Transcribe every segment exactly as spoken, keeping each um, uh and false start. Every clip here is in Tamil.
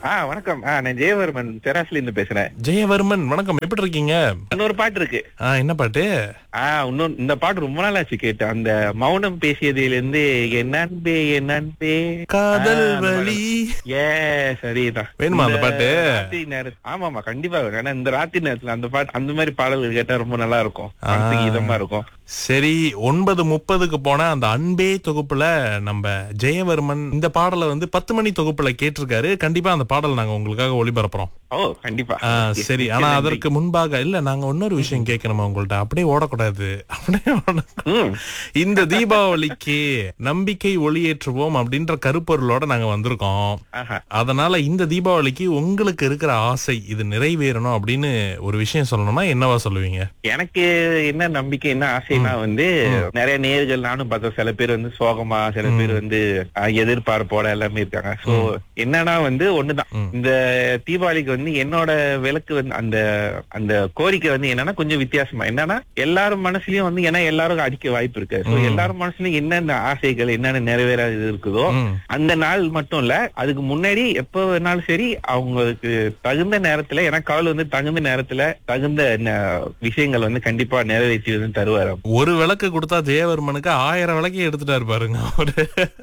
ஆ வணக்கம். ஆ நான் ஜெயவர்மன் தெராஸ்ல இருந்து பேசுறேன். ஜெயவர்மன் வணக்கம், எப்படி இருக்கீங்க? இன்னொரு பாட்டு இருக்கு. ஆ, என்ன பாட்டு? ஆ இன்னொரு இந்த பாட்டு ரொம்ப நாள் ஆச்சு கேட்டு. அந்த மௌனம் பேசியதில இருந்து என் அன்பே என் அன்பே காதல் வலி. ஏ சரிதான். வேணுமா அந்த பாட்டு? ராத்திரி நேரத்துல ஆமாமா கண்டிப்பா வேணும். ஏன்னா இந்த ராத்திரி நேரத்துல அந்த பாட்டு அந்த மாதிரி பாடல்கள் கேட்டா ரொம்ப நல்லா இருக்கும், மனசுக்கு இதமா இருக்கும். சரி, ஒன்பது முப்பதுக்கு போன அந்த அன்பே தொகுப்புல நம்ம ஜெயவர்மன் இந்த பாடலை வந்து பத்து மணி தொகுப்புல கேட்டிருக்காரு. கண்டிப்பா அந்த பாடல் நாங்க உங்களுக்காக ஒளிபரப்புறோம். ஓ கண்டிப்பா. சரி, ஆனா அதற்கு முன்பாக இல்ல, நாங்க இன்னொரு விஷயம் கேட்கணுமா உங்கள்ட்ட? அப்படியே ஓடக்கூடாது, அப்படியே ஓட- இந்த தீபாவளிக்கு நம்பிக்கை ஒளியேற்றுவோம் அப்படின்ற கருப்பொருளோட நாங்க வந்திருக்கோம். அதனால இந்த தீபாவளிக்கு உங்களுக்கு இருக்கிற ஆசை இது நிறைவேறணும் அப்படின்னு ஒரு விஷயம் சொல்லணும்னா என்னவா சொல்லுவீங்க? எனக்கு என்ன நம்பிக்கை, என்ன ஆசைனா வந்து நிறைய நேர்கள் நானும் பார்த்தேன். சில பேர் வந்து சோகமா, சில பேர் வந்து அஹ், எதிர்பார்ப்போட எல்லாமே இருக்காங்க. சோ என்னன்னா வந்து ஒண்ணுதான், இந்த தீபாவளிக்கு வந்து என்னோட விளக்கு வந்து அந்த அந்த கோரிக்கை வந்து என்னன்னா கொஞ்சம் வித்தியாசமா, என்னன்னா எல்லாரும் மனசுலயும் வந்து, ஏன்னா எல்லாரும் அடிக்க வாய்ப்பு இருக்கு. சோ எல்லாரும் மனசுலயும் என்னென்ன ஆசைகள் என்னென்ன நிறைவேறாது இருக்குதோ அந்த நாள் மட்டும் இல்ல, அதுக்கு முன்னாடி எப்ப வேணாலும் சரி அவங்களுக்கு தகுந்த நேரத்துல, ஏன்னா கால் வந்து தகுந்த நேரத்துல தகுந்த ந- விஷயங்கள் வந்து கண்டிப்பா நிறைவேற்றி வந்து தருவாரு. ஒரு விளக்கு கொடுத்தா ஜெயவர்மனுக்கு ஆயிரம் விளக்கே எடுத்துட்டாரு பாருங்க அவரு.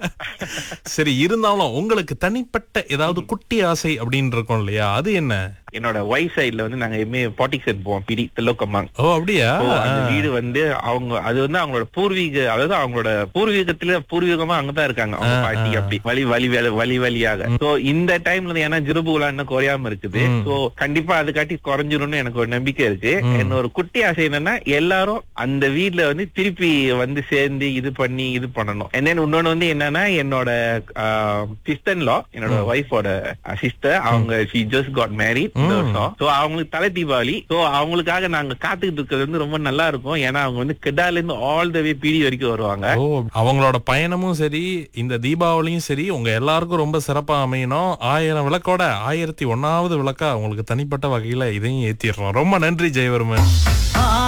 சரி, இருந்தாலும் உங்களுக்கு தனிப்பட்ட ஏதாவது குட்டி ஆசை அப்படின்னு இருக்கும் இல்லையா, அது என்ன? என்னோட ஒய்ஃப் சைட்ல வந்து நாங்க எப்பவுமே பாட்டிக் செட் போவோம், பிடி தில்லோக்கம்மாங். ஓ அப்படியா? அந்த வீடு வந்து அவங்க அது வந்து அவங்களோட பூர்வீக, அதாவது அவங்களோட பூர்வீகத்துல பூர்வீகமா அங்கதான் இருக்காங்க அவங்க பாட்டி. அப்படி வழி வழி வழி- வழி வழியாக. சோ இந்த டைம்ல வந்து ஏன்னா ஜிருபுலா இன்னும் குறையாம இருக்குது. சோ கண்டிப்பா அது காட்டி குறைஞ்சிரும்னு எனக்கு ஒரு நம்பிக்கை இருக்கு. என்னோட குட்டி ஆசை என்னன்னா எல்லாரும் அந்த வீட்ல வந்து திருப்பி வந்து சேர்ந்து இது பண்ணி இது பண்ணணும். And then இன்னொன்னு வந்து என்னன்னா என்னோட சிஸ்டர் லா, என்னோட ஒய்ஃபோட சிஸ்டர், அவங்க she just got married இந்த வருஷம். சோ அவங்களுக்கு தலை தீபாவளி. சோ அவங்களுக்காக நாங்க காத்துக்கிட்டு இருக்கிறது வந்து ரொம்ப நல்லா இருக்கும். ஏன்னா அவங்க வந்து கெடால இருந்து ஆல் த வே பிடி வரைக்கும் வருவாங்க. ஓ, அவங்களோட பயணமும் சரி இந்த தீபாவளியும் சரி உங்க எல்லாருக்கும் ரொம்ப சிறப்பா அமையணும். ஆயிரம் விளக்கோட ஆயிரத்தி ஒன்னாவது விளக்கா உங்களுக்கு தனிப்பட்ட வகையில இதையும் ஏத்திடுறோம். ரொம்ப நன்றி ஜெயவர்மன்.